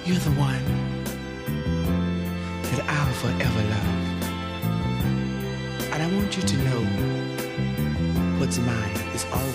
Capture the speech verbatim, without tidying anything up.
You're the one that I will forever love. And I want you to know what's mine is always